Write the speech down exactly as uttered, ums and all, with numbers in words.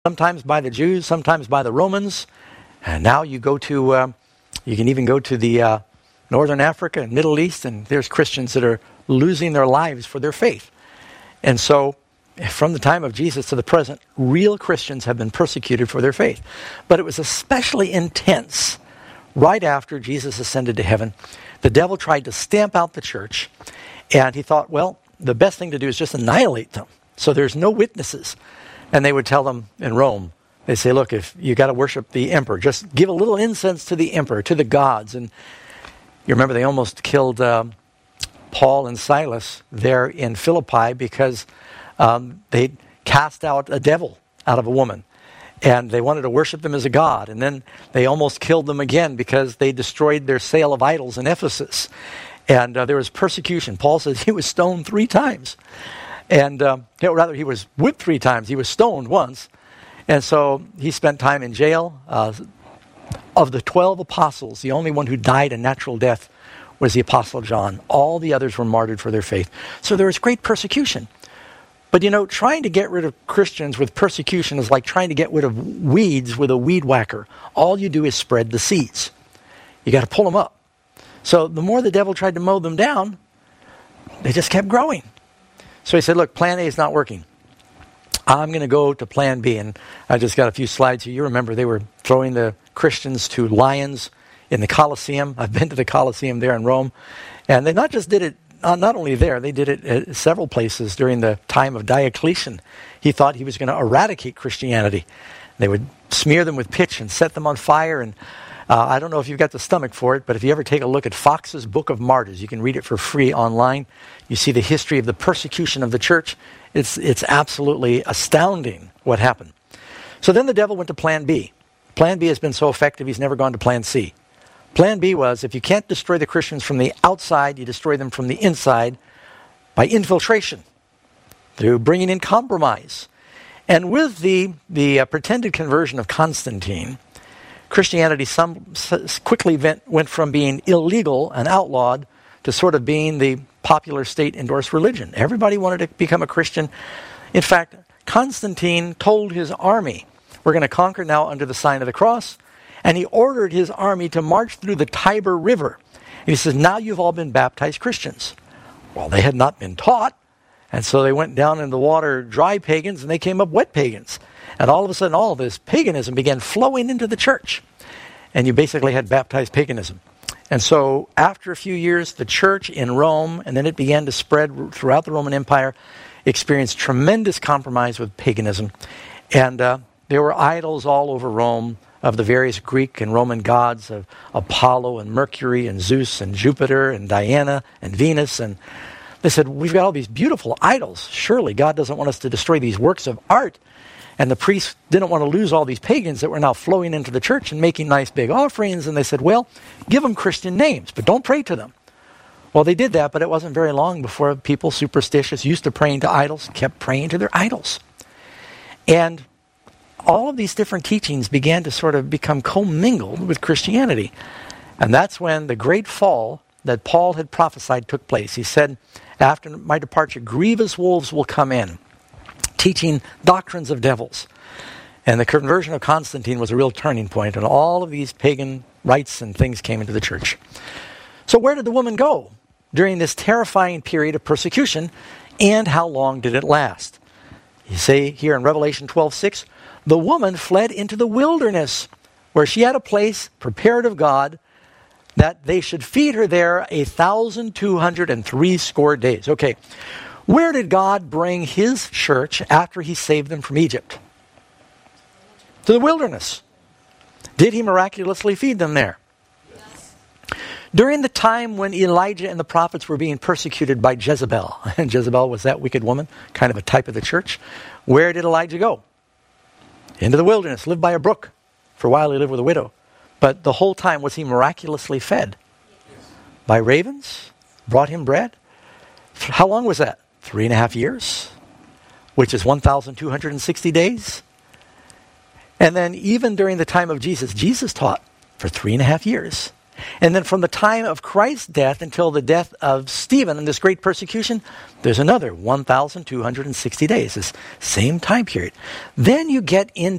sometimes by the Jews, sometimes by the Romans. And now you go to, uh, you can even go to the uh, Northern Africa and Middle East, and there's Christians that are losing their lives for their faith. And so, from the time of Jesus to the present, real Christians have been persecuted for their faith. But it was especially intense right after Jesus ascended to heaven. The devil tried to stamp out the church, and he thought, well, the best thing to do is just annihilate them. So there's no witnesses. And they would tell them in Rome, they say, look, if you got to worship the emperor, just give a little incense to the emperor, to the gods. And you remember they almost killed um, Paul and Silas there in Philippi because um, they cast out a devil out of a woman. And they wanted to worship them as a god. And then they almost killed them again because they destroyed their sale of idols in Ephesus. And uh, there was persecution. Paul says he was stoned three times. And um, you know, rather, he was whipped three times. He was stoned once. And so he spent time in jail. Uh, of the twelve apostles, the only one who died a natural death was the Apostle John. All the others were martyred for their faith. So there was great persecution. But you know, trying to get rid of Christians with persecution is like trying to get rid of weeds with a weed whacker. All you do is spread the seeds. You got to pull them up. So the more the devil tried to mow them down, they just kept growing. So he said, look, plan A is not working. I'm going to go to plan B. And I just got a few slides here. You remember they were throwing the Christians to lions in the Colosseum. I've been to the Colosseum there in Rome. And they not just did it, uh, not only there, they did it at several places during the time of Diocletian. He thought he was going to eradicate Christianity. They would smear them with pitch and set them on fire. And uh, I don't know if you've got the stomach for it, but if you ever take a look at Fox's Book of Martyrs, you can read it for free online. You see the history of the persecution of the church. It's it's absolutely astounding what happened. So then the devil went to plan B. Plan B has been so effective, he's never gone to plan C. Plan B was, if you can't destroy the Christians from the outside, you destroy them from the inside by infiltration, through bringing in compromise. And with the, the uh, pretended conversion of Constantine, Christianity some, s- quickly went, went from being illegal and outlawed to sort of being the popular state-endorsed religion. Everybody wanted to become a Christian. In fact, Constantine told his army, we're going to conquer now under the sign of the cross. And he ordered his army to march through the Tiber River. And he says, now you've all been baptized Christians. Well, they had not been taught. And so they went down in the water dry pagans, and they came up wet pagans. And all of a sudden, all of this paganism began flowing into the church. And you basically had baptized paganism. And so after a few years, the church in Rome, and then it began to spread throughout the Roman Empire, experienced tremendous compromise with paganism. And uh, there were idols all over Rome of the various Greek and Roman gods of Apollo and Mercury and Zeus and Jupiter and Diana and Venus. And they said, we've got all these beautiful idols. Surely God doesn't want us to destroy these works of art. And the priests didn't want to lose all these pagans that were now flowing into the church and making nice big offerings. And they said, well, give them Christian names, but don't pray to them. Well, they did that, but it wasn't very long before people, superstitious, used to praying to idols, kept praying to their idols. And all of these different teachings began to sort of become commingled with Christianity. And that's when the great fall that Paul had prophesied took place. He said, after my departure, grievous wolves will come in, teaching doctrines of devils. And the conversion of Constantine was a real turning point, and all of these pagan rites and things came into the church. So where did the woman go during this terrifying period of persecution, and how long did it last? You say here in Revelation twelve six, the woman fled into the wilderness, where she had a place prepared of God, that they should feed her there a thousand two hundred and three score days. Okay, where did God bring his church after he saved them from Egypt? To the wilderness. Did he miraculously feed them there? Yes. During the time when Elijah and the prophets were being persecuted by Jezebel, and Jezebel was that wicked woman, kind of a type of the church, where did Elijah go? Into the wilderness, lived by a brook. For a while he lived with a widow. But the whole time, was he miraculously fed? Yes. By ravens? Brought him bread? How long was that? Three and a half years, which is one thousand two hundred sixty days. And then even during the time of Jesus, Jesus taught for three and a half years. And then from the time of Christ's death until the death of Stephen in this great persecution, there's another one thousand two hundred sixty days, this same time period. Then you get into